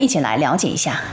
一起来了解一下。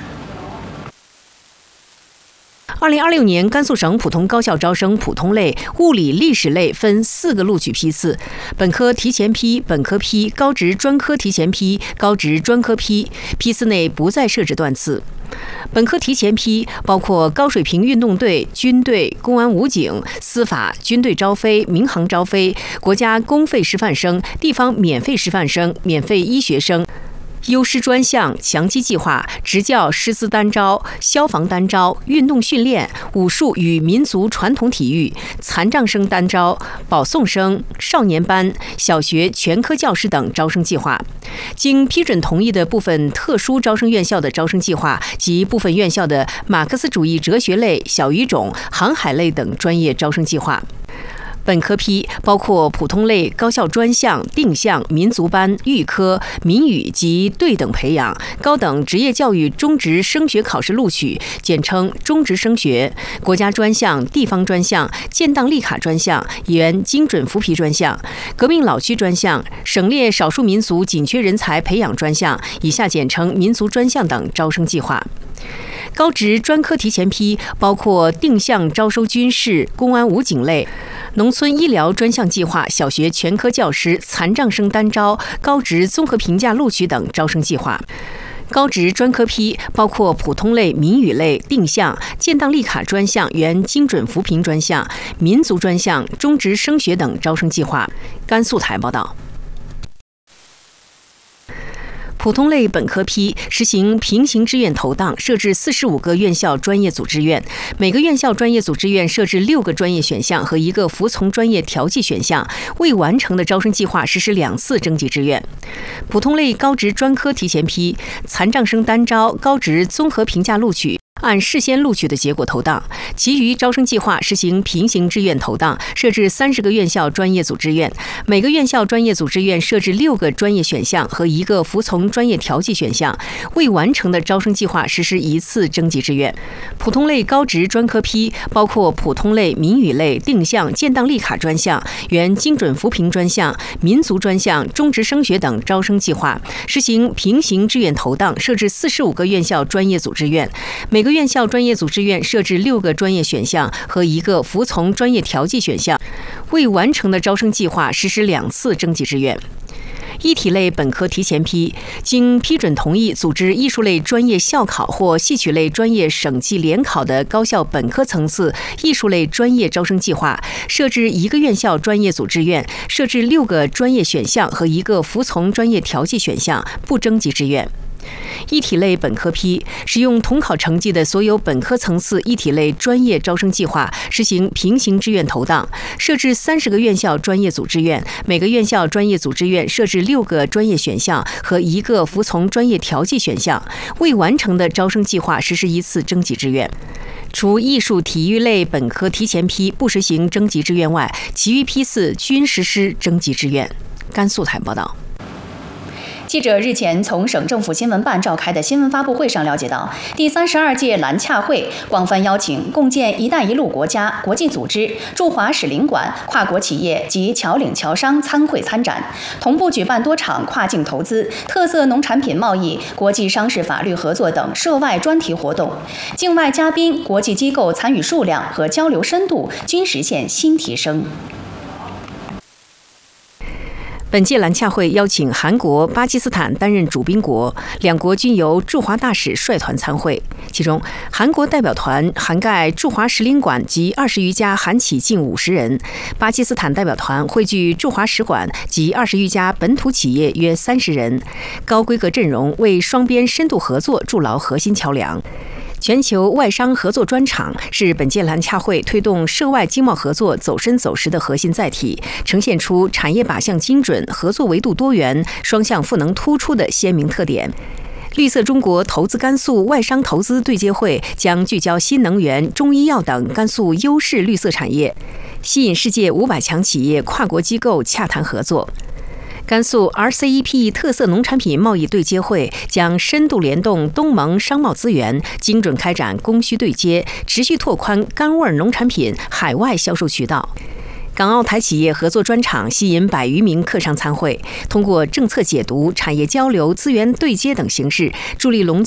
2026年，甘肃省普通高校招生普通类、物理、历史类分4个录取批次：本科提前批、本科批、高职专科提前批、高职专科批。批次内不再设置段次。本科提前批包括高水平运动队、军队、公安武警、司法、军队招飞、民航招飞、国家公费师范生、地方免费师范生、免费医学生。优师专项、强基计划、职教师资单招、消防单招、运动训练、武术与民族传统体育、残障生单招、保送生、少年班、小学全科教师等招生计划。经批准同意的部分特殊招生院校的招生计划及部分院校的马克思主义哲学类、小语种、航海类等专业招生计划。本科批包括普通类、高校专项、定向、民族班、预科、民语及对等培养、高等职业教育中职升学考试录取，简称中职升学；国家专项、地方专项、建档立卡专项、原精准扶贫专项、革命老区专项、省列少数民族紧缺人才培养专项（以下简称民族专项）等招生计划。高职专科提前批包括定向招收军事、公安武警类、农村医疗专项计划、小学全科教师、残障生单招、高职综合评价录取等招生计划。高职专科批包括普通类、民语类、定向、建档立卡专项、原精准扶贫专项、民族专项、中职升学等招生计划。甘肃台报道。普通类本科批实行平行志愿投档，设置45个院校专业组志愿，每个院校专业组志愿设置6个专业选项和1个服从专业调剂选项，未完成的招生计划实施2次征集志愿。普通类高职专科提前批，残障生单招、高职综合评价录取，按事先录取的结果投档，其余招生计划实行平行志愿投档，设置30个院校专业组志愿，每个院校专业组志愿设置6个专业选项和1个服从专业调剂选项，未完成的招生计划实施1次征集志愿。普通类高职专科批包括普通类、民语类、定向、建档立卡专项、原精准扶贫专项、民族专项、中职升学等招生计划，实行平行志愿投档，设置45个院校专业组志愿，每个院校专业组志愿设置6个专业选项和1个服从专业调剂选项，未完成的招生计划实施2次征集志愿。一体类本科提前批，经批准同意组织艺术类专业校考或戏曲类专业省级联考的高校本科层次艺术类专业招生计划，设置1个院校专业组志愿，设置6个专业选项和1个服从专业调剂选项，不征集志愿。一体类本科批使用统考成绩的所有本科层次一体类专业招生计划实行平行志愿投档，设置30个院校专业组志愿，每个院校专业组志愿设置6个专业选项和1个服从专业调剂选项，未完成的招生计划实施1次征集志愿。除艺术体育类本科提前批不实行征集志愿外，其余批次均实施征集志愿。甘肃台报道。 记者日前从省政府新闻办召开的新闻发布会上了解到，第32届蓝洽会广泛邀请共建“一带一路”国家、国际组织、驻华使领馆、跨国企业及侨领侨商参会参展，同步举办多场跨境投资、特色农产品贸易、国际商事法律合作等涉外专题活动，境外嘉宾、国际机构参与数量和交流深度均实现新提升。 本届蓝洽会邀请韩国、巴基斯坦担任主宾国，两国均由驻华大使率团参会。其中，韩国代表团涵盖驻华使领馆及20余家韩企近50人，巴基斯坦代表团汇聚驻华使馆及20余家本土企业约30人，高规格阵容为双边深度合作筑牢核心桥梁。全球外商合作专场是本届蓝洽会推动涉外经贸合作走深走实的核心载体，呈现出产业靶向精准、合作维度多元、双向赋能突出的鲜明特点。绿色中国投资甘肃外商投资对接会将聚焦新能源、中医药等甘肃优势绿色产业，吸引世界500强企业、跨国机构洽谈合作。甘肃 RCEP 特色农产品贸易对接会将深度联动东盟商贸资源，精准开展供需对接，持续拓宽甘味农产品海外销售渠道。 港澳台企业合作专场吸引100余名客商参会，通过政策解读、产业交流、资源对接等形式，助力龙